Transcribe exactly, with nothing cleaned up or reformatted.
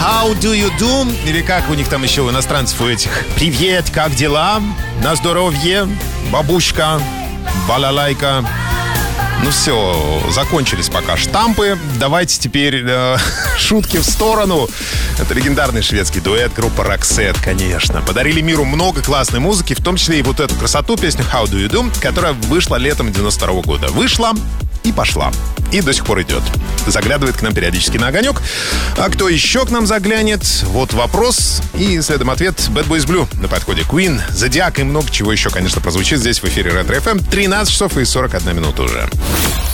how do you do? Или как у них там еще у иностранцев у этих? Привет, как дела? На здоровье? Бабушка? Балалайка? Ну все, закончились пока штампы. Давайте теперь э, шутки в сторону. Это легендарный шведский дуэт, группа Roxette, конечно. Подарили миру много классной музыки, в том числе и вот эту красоту, песню How Do You Do, которая вышла летом девяносто второго года. Вышла и пошла. И до сих пор идет. Заглядывает к нам периодически на огонек. А кто еще к нам заглянет? Вот вопрос. И следом ответ. Bad Boys Blue на подходе. Queen, Zodiac и много чего еще, конечно, прозвучит здесь в эфире Ретро эф эм. тринадцать часов и сорок одна минута уже.